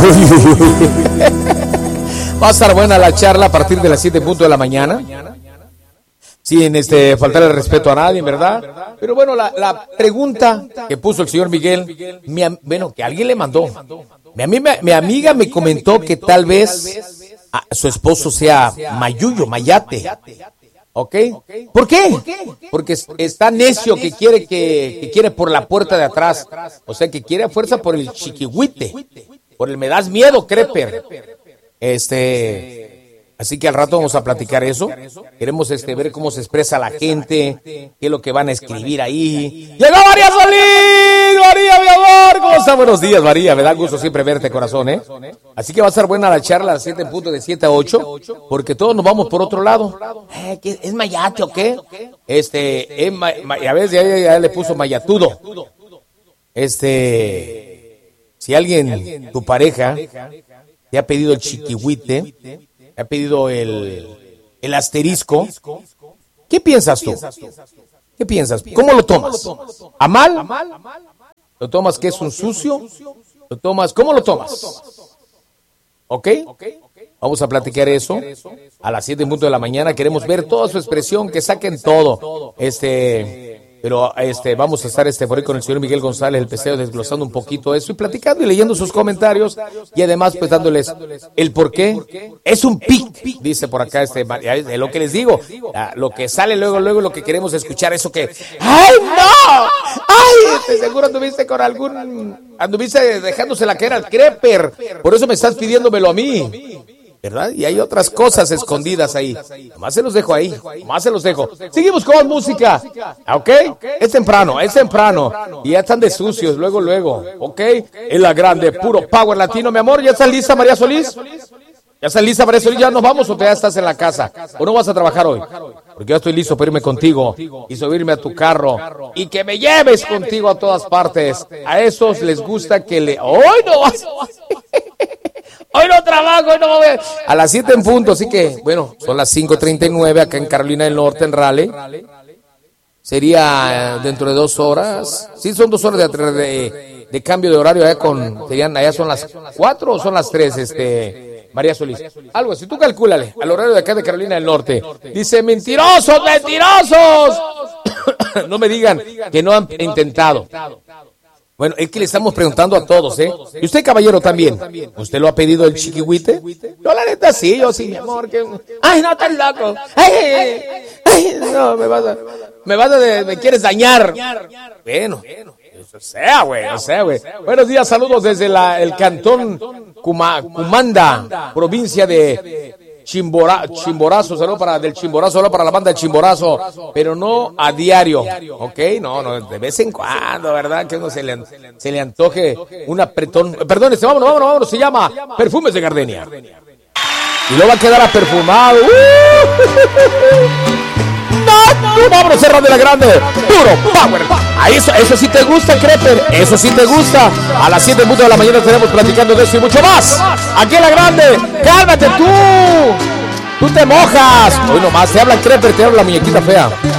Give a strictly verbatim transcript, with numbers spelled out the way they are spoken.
Va a estar buena la charla a partir de las siete punto de la mañana. Sin este, faltar el respeto a nadie, ¿verdad? Pero bueno, la, la pregunta que puso el señor Miguel, mi, bueno, que alguien le mandó. Mi, mi, mi amiga me comentó que tal vez a, su esposo sea Mayuyo, Mayate. ¿Ok? ¿Por qué? Porque está necio que quiere que, que quiere por la puerta de atrás. O sea, que quiere a fuerza por el chiquihuite. Por el me das miedo, Creper. Este... Así que al rato vamos a platicar eso. Queremos este, ver cómo se expresa la gente, qué es lo que van a escribir ahí. ¡Llegó María Solís! ¡María, mi amor! ¿Cómo está? Buenos días, María. Me da gusto siempre verte, corazón, ¿eh? Así que va a estar buena la charla a las siete punto de siete a ocho, porque todos nos vamos por otro lado. Eh, ¿qué, ¿Es Mayate o qué? Este, es ma, ma, a veces ya, ya le puso Mayatudo. Este, si alguien, tu pareja, te ha pedido el chiquihuite, ha pedido el, el asterisco, ¿qué piensas tú? ¿Qué piensas? ¿Cómo lo tomas? ¿A mal? ¿Lo tomas que es un sucio? ¿Lo tomas? ¿Cómo lo tomas? ¿Ok? Vamos a platicar eso a las siete punto de la mañana. Queremos ver toda su expresión, que saquen todo. Este... Pero este, vamos a estar este, por ahí con el señor Miguel González, el Peseo, desglosando un poquito eso y platicando y leyendo sus comentarios y además pues dándoles el por qué. Es un pic, dice por acá, este, de lo que les digo, lo que sale luego, luego lo que queremos escuchar, eso que, ¡ay, no! ¡Ay! Este, seguro anduviste con algún, anduviste dejándose la que era el Creper, por eso me estás pidiéndomelo a mí. ¿Verdad? Y hay otras cosas escondidas ahí. Nomás se los dejo ahí. Nomás se los dejo. Seguimos con música. ¿Ok? Es temprano, es temprano. Y ya están de sucios, luego, luego. ¿Ok? Es la grande, puro power latino, mi amor. ¿Ya estás lista, María Solís? ¿Ya estás lista, María Solís? ¿Ya nos vamos o ya estás en la casa? ¿O no vas a trabajar hoy? Porque yo estoy listo para irme contigo y subirme a tu carro y que me lleves contigo a todas partes. A esos les gusta que le... ¡Hoy no vas! Hoy no trabajo, hoy no voy a... a las siete en punto, así que, bueno, son las cinco treinta y nueve acá en Carolina del Norte, en Raleigh. Sería dentro de dos horas. Sí, son dos horas de, de, de cambio de horario. Allá, con, serían, allá son las cuatro o son las tres, este, María Solís. Algo así, tú calcúlale, al horario de acá de Carolina del Norte. Dice, mentirosos, mentirosos. No me digan que no han intentado. Bueno, es que le estamos preguntando a todos, ¿eh? Y usted, caballero, también. ¿Usted lo ha pedido el chiquihuite? Yo, la neta, sí, yo sí, mi amor. Que... ¡Ay, no, estás loco! ¡Ay, ay, no, me vas a... Me vas a... De, me quieres dañar. Bueno, eso sea, güey, o sea, güey. Buenos días, saludos desde la, el cantón Cuma, Cumanda, provincia de... Chimbora, Chimborazo, saludo para del Chimborazo, saludo para la banda del Chimborazo, pero no a diario, ¿ok? No, no, de vez en cuando, ¿verdad? Que uno se le, se le antoje un apretón. Perdón, este, vámonos, vámonos, vámonos, se llama Perfumes de Gardenia. Y lo va a quedar a perfumado. ¡No! ¡No! ¡Vámonos, Cerro de la Grande! ¡Puro power! Ahí eso, eso sí te gusta, Creper. Eso sí te gusta. A las siete de la mañana estaremos platicando de eso y mucho más. Aquí en la Grande. ¡Cálmate tú! ¡Tú te mojas! Hoy nomás te habla Creper, te habla la muñequita fea.